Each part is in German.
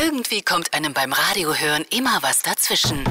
Irgendwie kommt einem beim Radiohören immer was dazwischen.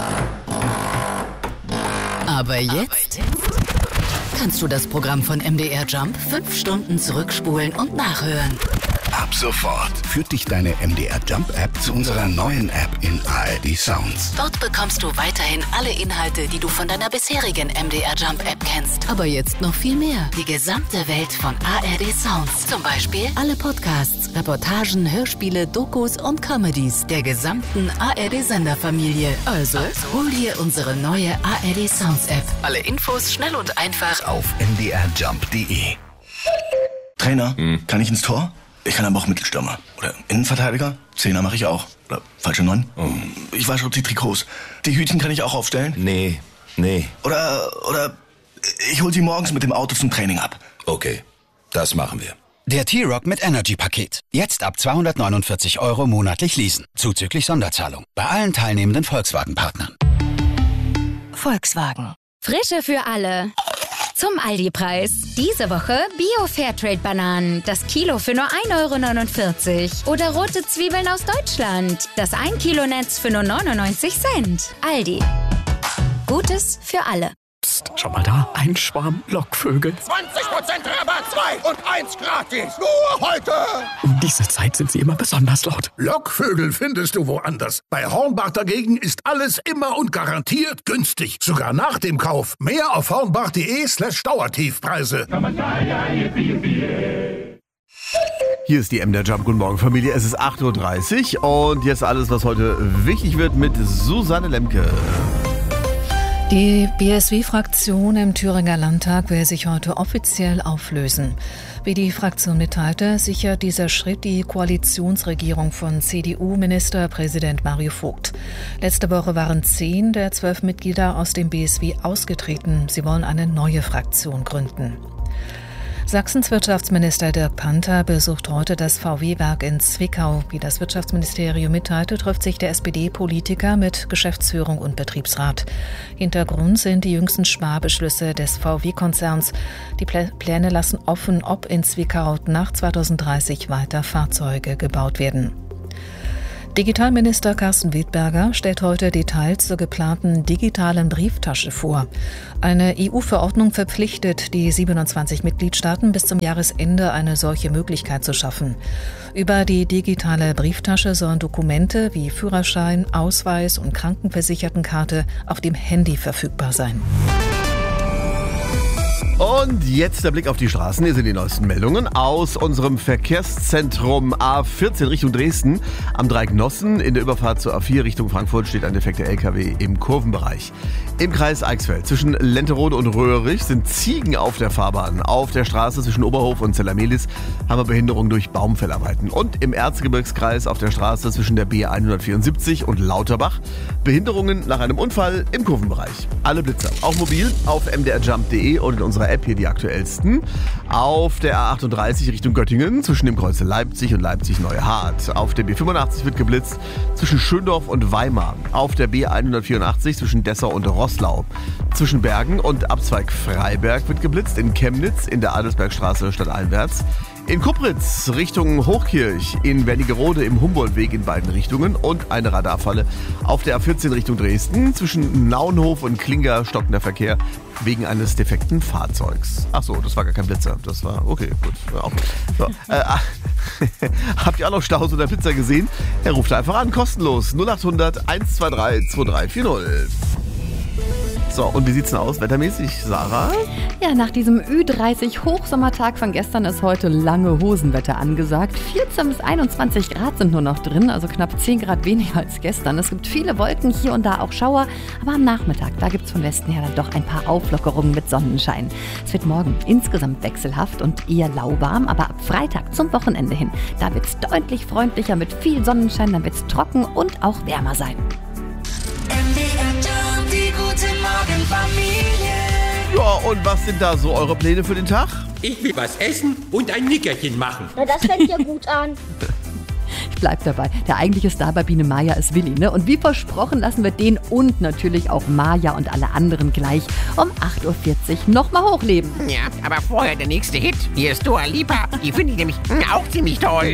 Aber jetzt kannst du das Programm von MDR Jump 5 Stunden zurückspulen und nachhören. Ab sofort führt dich deine MDR Jump App zu unserer neuen App in ARD Sounds. Dort bekommst du weiterhin alle Inhalte, die du von deiner bisherigen MDR Jump App kennst. Aber jetzt noch viel mehr. Die gesamte Welt von ARD Sounds. Zum Beispiel alle Podcasts, Reportagen, Hörspiele, Dokus und Comedies der gesamten ARD-Senderfamilie. Also hol dir unsere neue ARD Sounds App. Alle Infos schnell und einfach auf mdrjump.de. Trainer, kann ich ins Tor? Ich kann aber auch Mittelstürmer. Oder Innenverteidiger. Zehner mache ich auch. Oder falsche 9. Ich wasche auch die Trikots. Die Hütchen kann ich auch aufstellen. Nee. Oder ich hol sie morgens mit dem Auto zum Training ab. Okay, das machen wir. Der T-Rock mit Energy-Paket. Jetzt ab 249 € monatlich leasen. Zuzüglich Sonderzahlung. Bei allen teilnehmenden Volkswagen-Partnern. Volkswagen. Frische für alle. Zum Aldi-Preis. Diese Woche Bio-Fairtrade-Bananen. Das Kilo für nur 1,49 €. Oder rote Zwiebeln aus Deutschland. Das 1 Kilo Netz für nur 99 Cent. Aldi. Gutes für alle. Psst, schau mal da. Ein Schwarm Lockvögel. 20% Rabatt, 2 und 1 gratis. Nur heute. Um diese Zeit sind sie immer besonders laut. Lockvögel findest du woanders. Bei Hornbach dagegen ist alles immer und garantiert günstig. Sogar nach dem Kauf. Mehr auf hornbach.de/Dauertiefpreise. Hier ist die MDR Jump. Guten Morgen, Familie. Es ist 8:30 Uhr und jetzt alles, was heute wichtig wird mit Susanne Lemke. Die BSW-Fraktion im Thüringer Landtag will sich heute offiziell auflösen. Wie die Fraktion mitteilte, sichert dieser Schritt die Koalitionsregierung von CDU-Ministerpräsident Mario Vogt. Letzte Woche waren 10 der 12 Mitglieder aus dem BSW ausgetreten. Sie wollen eine neue Fraktion gründen. Sachsens Wirtschaftsminister Dirk Panther besucht heute das VW-Werk in Zwickau. Wie das Wirtschaftsministerium mitteilte, trifft sich der SPD-Politiker mit Geschäftsführung und Betriebsrat. Hintergrund sind die jüngsten Sparbeschlüsse des VW-Konzerns. Die Pläne lassen offen, ob in Zwickau nach 2030 weiter Fahrzeuge gebaut werden. Digitalminister Carsten Wiedberger stellt heute Details zur geplanten digitalen Brieftasche vor. Eine EU-Verordnung verpflichtet die 27 Mitgliedstaaten bis zum Jahresende eine solche Möglichkeit zu schaffen. Über die digitale Brieftasche sollen Dokumente wie Führerschein, Ausweis und Krankenversichertenkarte auf dem Handy verfügbar sein. Und jetzt der Blick auf die Straßen. Hier sind die neuesten Meldungen aus unserem Verkehrszentrum A14 Richtung Dresden. Am Dreieck Nossen in der Überfahrt zur A4 Richtung Frankfurt steht ein defekter LKW im Kurvenbereich. Im Kreis Eichsfeld zwischen Lenterode und Röhrig sind Ziegen auf der Fahrbahn. Auf der Straße zwischen Oberhof und Zellermelis haben wir Behinderungen durch Baumfellarbeiten. Und im Erzgebirgskreis auf der Straße zwischen der B174 und Lauterbach Behinderungen nach einem Unfall im Kurvenbereich. Alle Blitzer, auch mobil, auf mdrjump.de und in unserer App hier die aktuellsten. Auf der A38 Richtung Göttingen zwischen dem Kreuz Leipzig und Leipzig-Neuhardt. Auf der B85 wird geblitzt zwischen Schöndorf und Weimar. Auf der B184 zwischen Dessau und Roßlau. Zwischen Bergen und Abzweig Freiberg wird geblitzt. In Chemnitz in der Adelsbergstraße stadteinwärts. In Kupritz Richtung Hochkirch, in Wernigerode im Humboldtweg in beiden Richtungen und eine Radarfalle auf der A14 Richtung Dresden. Zwischen Naunhof und Klinger stockender Verkehr wegen eines defekten Fahrzeugs. Ach so, das war gar kein Blitzer. Das war, okay, gut. So. Habt ihr auch noch Staus oder Blitzer gesehen? Er ruft einfach an, kostenlos. 0800 123 2340. So, und wie sieht's denn aus wettermäßig, Sarah? Ja, nach diesem Ü30-Hochsommertag von gestern ist heute lange Hosenwetter angesagt. 14 bis 21 Grad sind nur noch drin, also knapp 10 Grad weniger als gestern. Es gibt viele Wolken, hier und da auch Schauer, aber am Nachmittag, da gibt's von Westen her dann doch ein paar Auflockerungen mit Sonnenschein. Es wird morgen insgesamt wechselhaft und eher lauwarm, aber ab Freitag zum Wochenende hin, da wird's deutlich freundlicher mit viel Sonnenschein, dann wird's trocken und auch wärmer sein. Die gute Morgen Familie. Ja, und was sind da so eure Pläne für den Tag? Ich will was essen und ein Nickerchen machen. Na, das fängt ja gut an. Ich bleib dabei. Der eigentliche Star bei Biene Maya ist Willi, ne? Und wie versprochen lassen wir den und natürlich auch Maya und alle anderen gleich um 8:40 Uhr nochmal hochleben. Ja, aber vorher der nächste Hit. Hier ist Dua Lipa. Die finde ich nämlich auch ziemlich toll.